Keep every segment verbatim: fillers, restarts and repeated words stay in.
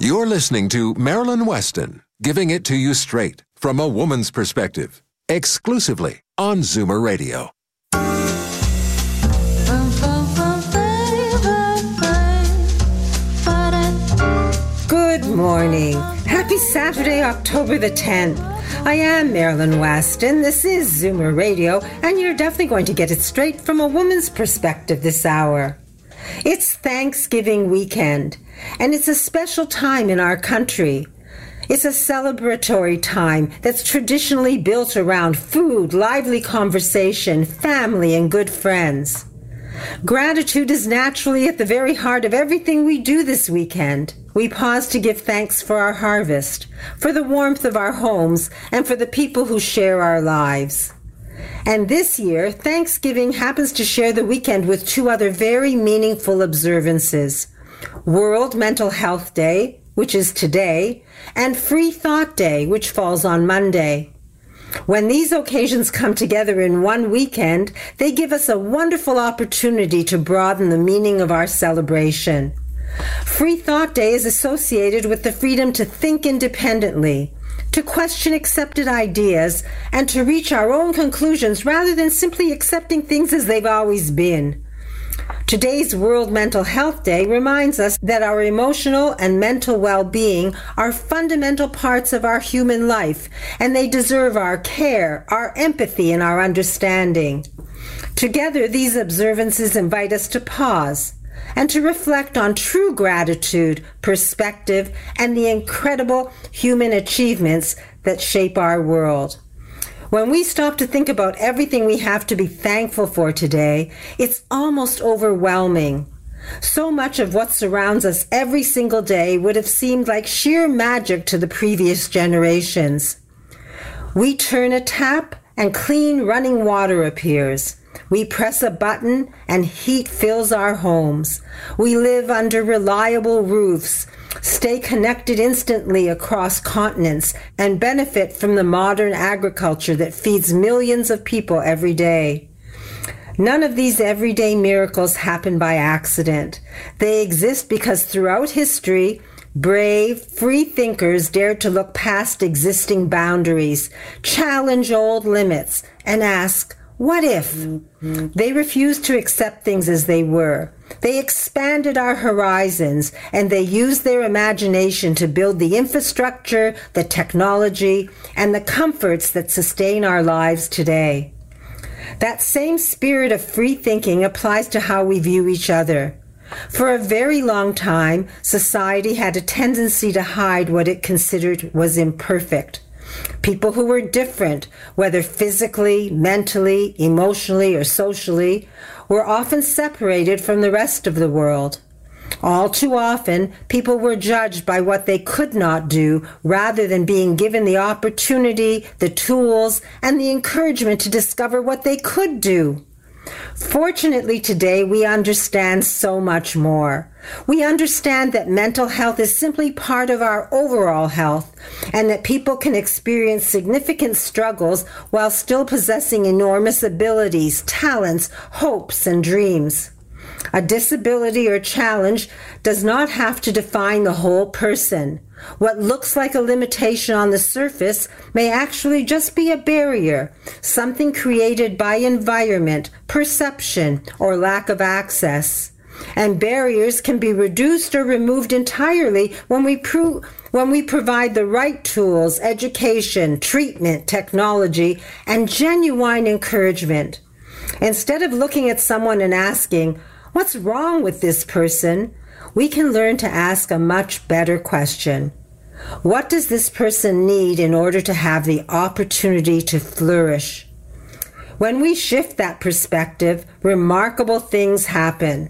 You're listening to Marilyn Weston, giving it to you straight from a woman's perspective, exclusively on Zoomer Radio. Good morning. Happy Saturday, October the tenth. I am Marilyn Weston. This is Zoomer Radio, and you're definitely going to get it straight from a woman's perspective this hour. It's Thanksgiving weekend, and it's a special time in our country. It's a celebratory time that's traditionally built around food, lively conversation, family, and good friends. Gratitude is naturally at the very heart of everything we do this weekend. We pause to give thanks for our harvest, for the warmth of our homes, and for the people who share our lives. And this year, Thanksgiving happens to share the weekend with two other very meaningful observances: World Mental Health Day, which is today, and Free Thought Day, which falls on Monday. When these occasions come together in one weekend, they give us a wonderful opportunity to broaden the meaning of our celebration. Free Thought Day is associated with the freedom to think independently, to question accepted ideas, and to reach our own conclusions rather than simply accepting things as they've always been. Today's World Mental Health Day reminds us that our emotional and mental well-being are fundamental parts of our human life, and they deserve our care, our empathy, and our understanding. Together, these observances invite us to pause and to reflect on true gratitude, perspective, and the incredible human achievements that shape our world. When we stop to think about everything we have to be thankful for today, it's almost overwhelming. So much of what surrounds us every single day would have seemed like sheer magic to the previous generations. We turn a tap and clean running water appears. We press a button and heat fills our homes. We live under reliable roofs, stay connected instantly across continents, and benefit from the modern agriculture that feeds millions of people every day. None of these everyday miracles happen by accident. They exist because throughout history, brave, free thinkers dared to look past existing boundaries, challenge old limits, and ask, what if? Mm-hmm. They refused to accept things as they were. They expanded our horizons, and they used their imagination to build the infrastructure, the technology, and the comforts that sustain our lives today. That same spirit of free thinking applies to how we view each other. For a very long time, society had a tendency to hide what it considered was imperfect. People who were different, whether physically, mentally, emotionally, or socially, were often separated from the rest of the world. All too often, people were judged by what they could not do rather than being given the opportunity, the tools, and the encouragement to discover what they could do. Fortunately, today we understand so much more. We understand that mental health is simply part of our overall health, and that people can experience significant struggles while still possessing enormous abilities, talents, hopes, and dreams. A disability or challenge does not have to define the whole person. What looks like a limitation on the surface may actually just be a barrier, something created by environment, perception, or lack of access. And barriers can be reduced or removed entirely when we pro- when we provide the right tools, education, treatment, technology, and genuine encouragement. Instead of looking at someone and asking, "What's wrong with this person?" we can learn to ask a much better question. What does this person need in order to have the opportunity to flourish? When we shift that perspective, remarkable things happen.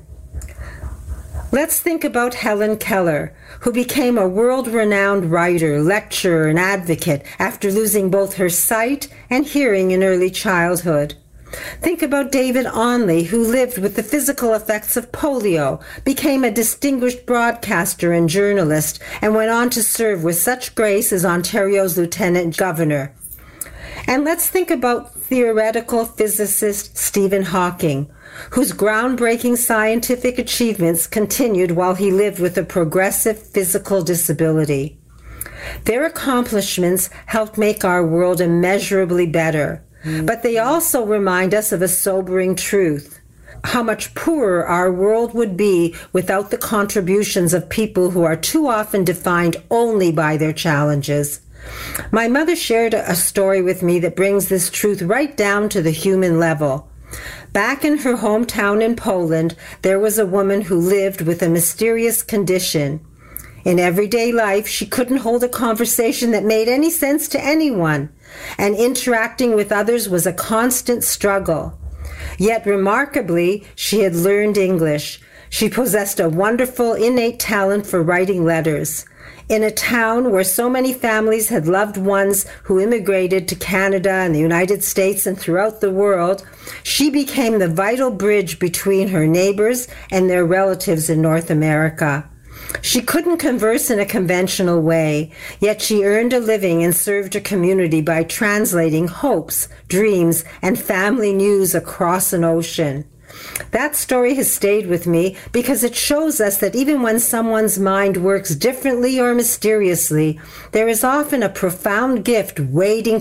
Let's think about Helen Keller, who became a world-renowned writer, lecturer, and advocate after losing both her sight and hearing in early childhood. Think about David Onley, who lived with the physical effects of polio, became a distinguished broadcaster and journalist, and went on to serve with such grace as Ontario's Lieutenant Governor. And let's think about theoretical physicist Stephen Hawking, whose groundbreaking scientific achievements continued while he lived with a progressive physical disability. Their accomplishments helped make our world immeasurably better, mm-hmm. but they also remind us of a sobering truth: how much poorer our world would be without the contributions of people who are too often defined only by their challenges. My mother shared a story with me that brings this truth right down to the human level. Back in her hometown in Poland, there was a woman who lived with a mysterious condition. In everyday life, she couldn't hold a conversation that made any sense to anyone, and interacting with others was a constant struggle. Yet, remarkably, she had learned English. She possessed a wonderful innate talent for writing letters. In a town where so many families had loved ones who immigrated to Canada and the United States and throughout the world, she became the vital bridge between her neighbors and their relatives in North America. She couldn't converse in a conventional way, yet she earned a living and served her community by translating hopes, dreams, and family news across an ocean. That story has stayed with me because it shows us that even when someone's mind works differently or mysteriously, there is often a profound gift waiting